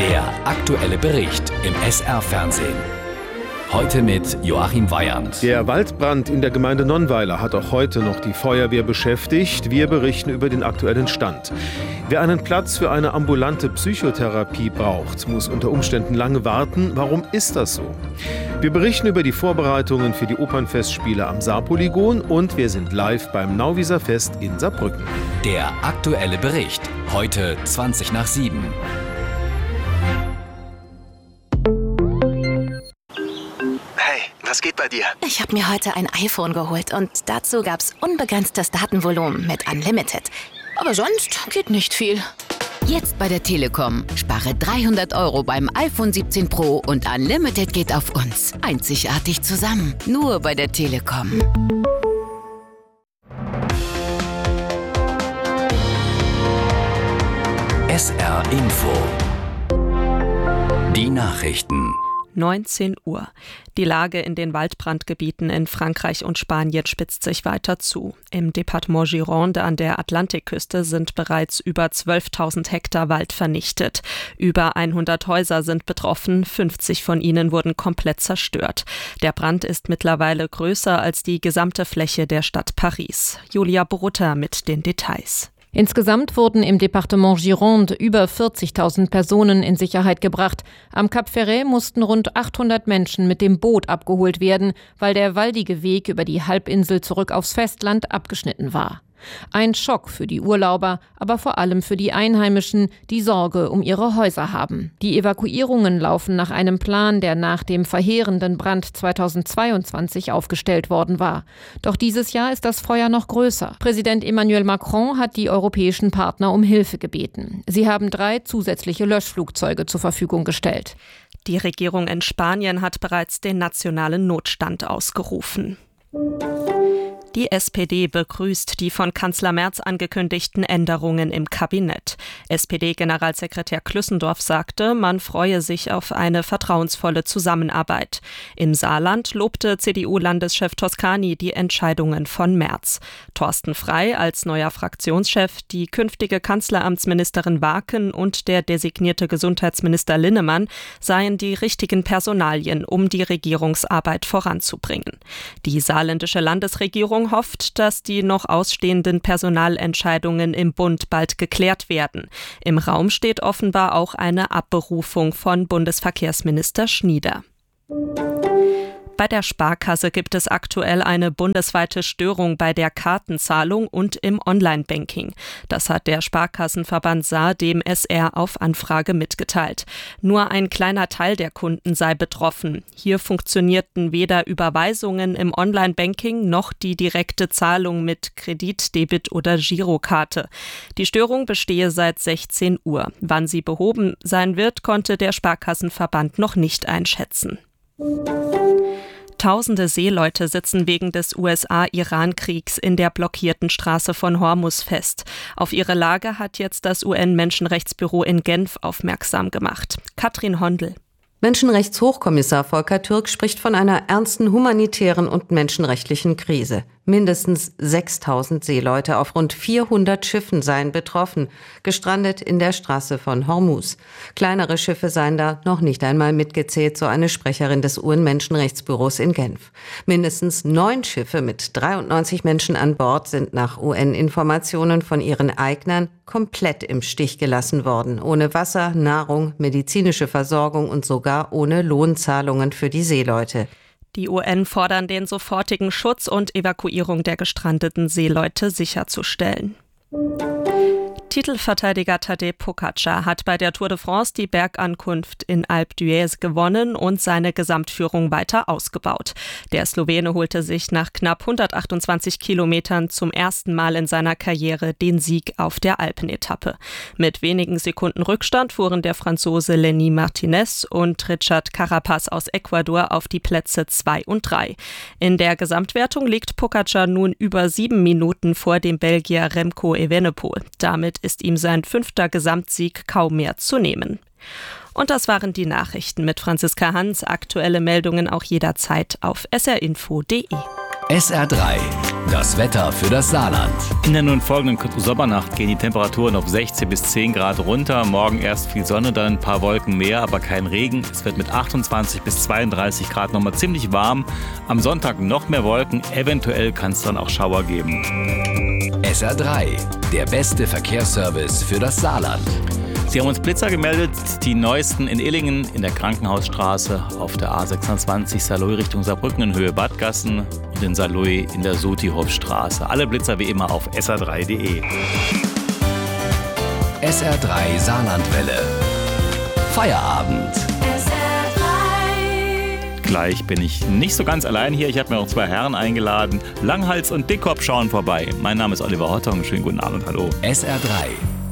Der aktuelle Bericht im SR-Fernsehen. Heute mit Joachim Weyand. Der Waldbrand in der Gemeinde Nonnweiler hat auch heute noch die Feuerwehr beschäftigt. Wir berichten über den aktuellen Stand. Wer einen Platz für eine ambulante Psychotherapie braucht, muss unter Umständen lange warten. Warum ist das so? Wir berichten über die Vorbereitungen für die Opernfestspiele am Saarpolygon und wir sind live beim Nauwieser Fest in Saarbrücken. Der aktuelle Bericht. Heute 7:20. Was geht bei dir? Ich habe mir heute ein iPhone geholt und dazu gab's unbegrenztes Datenvolumen mit Unlimited. Aber sonst geht nicht viel. Jetzt bei der Telekom. Spare 300 € beim iPhone 17 Pro und Unlimited geht auf uns. Einzigartig zusammen. Nur bei der Telekom. SR Info. Die Nachrichten. 19 Uhr. Die Lage in den Waldbrandgebieten in Frankreich und Spanien spitzt sich weiter zu. Im Departement Gironde an der Atlantikküste sind bereits über 12.000 Hektar Wald vernichtet. Über 100 Häuser sind betroffen, 50 von ihnen wurden komplett zerstört. Der Brand ist mittlerweile größer als die gesamte Fläche der Stadt Paris. Julia Brutta mit den Details. Insgesamt wurden im Departement Gironde über 40.000 Personen in Sicherheit gebracht. Am Cap Ferret mussten rund 800 Menschen mit dem Boot abgeholt werden, weil der waldige Weg über die Halbinsel zurück aufs Festland abgeschnitten war. Ein Schock für die Urlauber, aber vor allem für die Einheimischen, die Sorge um ihre Häuser haben. Die Evakuierungen laufen nach einem Plan, der nach dem verheerenden Brand 2022 aufgestellt worden war. Doch dieses Jahr ist das Feuer noch größer. Präsident Emmanuel Macron hat die europäischen Partner um Hilfe gebeten. Sie haben 3 zusätzliche Löschflugzeuge zur Verfügung gestellt. Die Regierung in Spanien hat bereits den nationalen Notstand ausgerufen. Die SPD begrüßt die von Kanzler Merz angekündigten Änderungen im Kabinett. SPD-Generalsekretär Klüssendorf sagte, man freue sich auf eine vertrauensvolle Zusammenarbeit. Im Saarland lobte CDU-Landeschef Toscani die Entscheidungen von Merz. Thorsten Frey als neuer Fraktionschef, die künftige Kanzleramtsministerin Waken und der designierte Gesundheitsminister Linnemann seien die richtigen Personalien, um die Regierungsarbeit voranzubringen. Die saarländische Landesregierung hofft, dass die noch ausstehenden Personalentscheidungen im Bund bald geklärt werden. Im Raum steht offenbar auch eine Abberufung von Bundesverkehrsminister Schnieder. Bei der Sparkasse gibt es aktuell eine bundesweite Störung bei der Kartenzahlung und im Online-Banking. Das hat der Sparkassenverband Saar dem SR auf Anfrage mitgeteilt. Nur ein kleiner Teil der Kunden sei betroffen. Hier funktionierten weder Überweisungen im Online-Banking noch die direkte Zahlung mit Kredit-, Debit- oder Girokarte. Die Störung bestehe seit 16 Uhr. Wann sie behoben sein wird, konnte der Sparkassenverband noch nicht einschätzen. Tausende Seeleute sitzen wegen des USA-Iran-Kriegs in der blockierten Straße von Hormuz fest. Auf ihre Lage hat jetzt das UN-Menschenrechtsbüro in Genf aufmerksam gemacht. Katrin Hondel. Menschenrechtshochkommissar Volker Türk spricht von einer ernsten humanitären und menschenrechtlichen Krise. Mindestens 6.000 Seeleute auf rund 400 Schiffen seien betroffen, gestrandet in der Straße von Hormuz. Kleinere Schiffe seien da noch nicht einmal mitgezählt, so eine Sprecherin des UN-Menschenrechtsbüros in Genf. Mindestens 9 Schiffe mit 93 Menschen an Bord sind nach UN-Informationen von ihren Eignern komplett im Stich gelassen worden, ohne Wasser, Nahrung, medizinische Versorgung und sogar ohne Lohnzahlungen für die Seeleute. Die UN fordern den sofortigen Schutz und Evakuierung der gestrandeten Seeleute sicherzustellen. Titelverteidiger Tadej Pogačar hat bei der Tour de France die Bergankunft in Alpe d'Huez gewonnen und seine Gesamtführung weiter ausgebaut. Der Slowene holte sich nach knapp 128 Kilometern zum ersten Mal in seiner Karriere den Sieg auf der Alpenetappe. Mit wenigen Sekunden Rückstand fuhren der Franzose Lenny Martinez und Richard Carapaz aus Ecuador auf die Plätze 2 und 3. In der Gesamtwertung liegt Pogačar nun über 7 Minuten vor dem Belgier Remco Evenepoel. Damit ist ihm sein 5. Gesamtsieg kaum mehr zu nehmen. Und das waren die Nachrichten mit Franziska Hans. Aktuelle Meldungen auch jederzeit auf srinfo.de. SR3, das Wetter für das Saarland. In der nun folgenden Sommernacht gehen die Temperaturen auf 16 bis 10 Grad runter. Morgen erst viel Sonne, dann ein paar Wolken mehr, aber kein Regen. Es wird mit 28 bis 32 Grad nochmal ziemlich warm. Am Sonntag noch mehr Wolken, eventuell kann es dann auch Schauer geben. SR3, der beste Verkehrsservice für das Saarland. Sie haben uns Blitzer gemeldet, die neuesten in Illingen in der Krankenhausstraße, auf der A26 Saarlouis Richtung Saarbrücken in Höhe Badgassen und in Saarlouis in der Sutihofstraße. Alle Blitzer wie immer auf sr3.de. SR3 Saarlandwelle. Feierabend. Gleich bin ich nicht so ganz allein hier. Ich habe mir noch 2 Herren eingeladen. Langhals und Dickkopf schauen vorbei. Mein Name ist Oliver Hortong. Schönen guten Abend und hallo. SR3.